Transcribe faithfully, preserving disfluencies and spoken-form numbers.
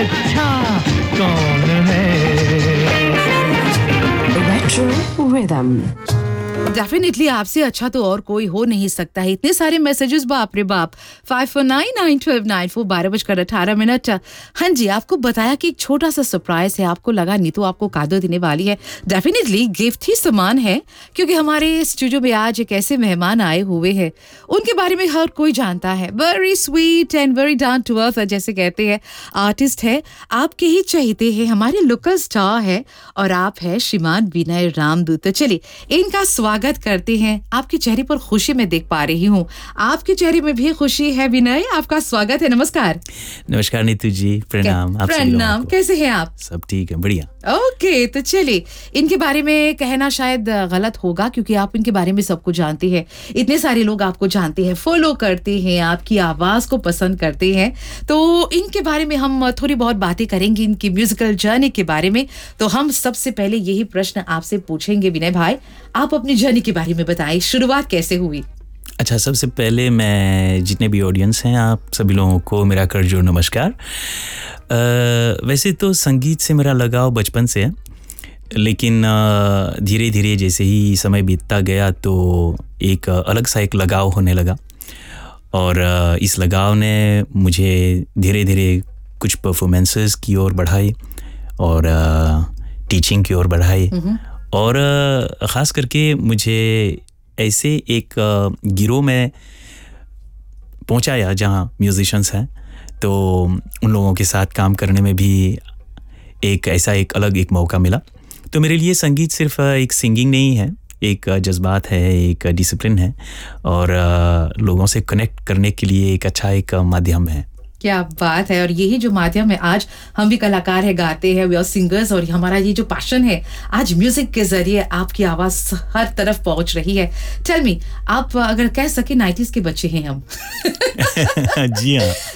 अच्छा कौन है? Retro Rhythm. डेफिनेटली आपसे अच्छा तो और कोई हो नहीं सकता है. इतने सारे मैसेजेस, बाप रे बाप. Five four nine nine twelve nine four बारह बजकर अठारह मिनट. हाँ जी, आपको बताया कि एक छोटा सा सरप्राइज है. आपको लगा नहीं तो आपको कादो देने वाली है. डेफिनेटली गिफ्ट ही समान है, क्योंकि हमारे स्टूडियो में आज एक ऐसे मेहमान आए हुए हैं, उनके बारे में हर कोई जानता है. Very sweet and very down to earth, जैसे कहते हैं. आर्टिस्ट है, आपके ही चाहते हैं, हमारे लोकल स्टार है, और आप है श्रीमान विनय रामदूत. तो चलिए इनका स्वागत करते हैं. आपके चेहरे पर खुशी मैं देख पा रही हूँ. आपके चेहरे में भी खुशी है. विनय, आपका स्वागत है. नमस्कार. नमस्कार नीतू जी, प्रणाम. आप प्रणाम. कैसे हैं आप? सब ठीक है, बढ़िया. ओके, तो चलिए इनके बारे में कहना शायद गलत होगा, क्योंकि आप इनके बारे में सबको जानते हैं. इतने सारे लोग आपको जानते हैं, फॉलो करते हैं, आपकी आवाज को पसंद करते हैं. तो इनके बारे में हम थोड़ी बहुत बातें करेंगे, इनकी म्यूजिकल जर्नी के बारे में. तो हम सबसे पहले यही प्रश्न आपसे पूछेंगे विनय भाई, आप अपनी जर्नी के बारे में बताएं, शुरुआत कैसे हुई? अच्छा, सबसे पहले मैं जितने भी ऑडियंस हैं, आप सभी लोगों को मेरा करजोर नमस्कार. आ, वैसे तो संगीत से मेरा लगाव बचपन से है, लेकिन धीरे धीरे जैसे ही समय बीतता गया तो एक अलग सा एक लगाव होने लगा. और इस लगाव ने मुझे धीरे धीरे कुछ परफॉर्मेंसेस की ओर बढ़ाई और टीचिंग की ओर बढ़ाई. और ख़ास करके मुझे ऐसे एक गिरोह में पहुंचाया जहां म्यूजिशियंस हैं, तो उन लोगों के साथ काम करने में भी एक ऐसा एक अलग एक मौका मिला. तो मेरे लिए संगीत सिर्फ एक सिंगिंग नहीं है, एक जज्बात है, एक डिसिप्लिन है, और लोगों से कनेक्ट करने के लिए एक अच्छा एक माध्यम है. क्या बात है. और यही जो माध्यम है, आज हम भी कलाकार है, गाते हैं, वी आर सिंगर्स, और हमारा ये जो पैशन है, आज म्यूजिक के जरिए आपकी आवाज हर तरफ पहुंच रही है. टेल मी, आप अगर कह सके नाइंटीज़ के बच्चे हैं हम. जी हाँ.